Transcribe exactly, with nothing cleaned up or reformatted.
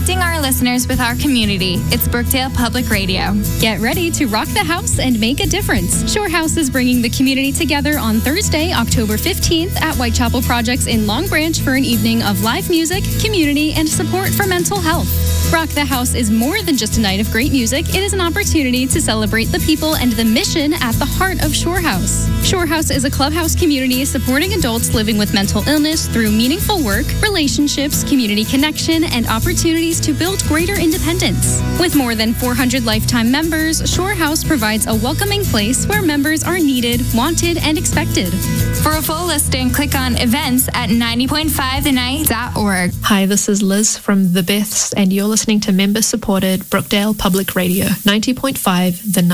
connecting our listeners with our community. It's Brookdale Public Radio. Get ready to rock the house and make a difference. Shore House is bringing the community together on Thursday, October fifteenth at Whitechapel Projects in Long Branch for an evening of live music, community, and support for mental health. Rock the House is more than just a night of great music. It is an opportunity to celebrate the people and the mission at the heart of Shore House. Shore House is a clubhouse community supporting adults living with mental illness through meaningful work, relationships, community connection, and opportunities to build greater independence. With more than four hundred lifetime members, Shore House provides a welcoming place where members are needed, wanted, and expected. For a full listing, click on events at ninety point five the night dot org. Hi, this is Liz from The Beths, and you're listening to member-supported Brookdale Public Radio, ninety point five The Night.